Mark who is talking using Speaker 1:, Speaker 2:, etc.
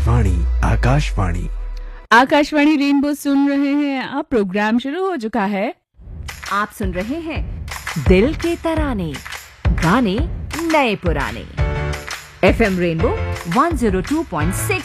Speaker 1: वाणी Akashvani.
Speaker 2: Akashvani rainbow सुन रहे हैं आप। प्रोग्राम शुरू हो चुका है।
Speaker 3: आप सुन रहे हैं दिल के तराने, गाने नए पुराने। FM rainbow 102.6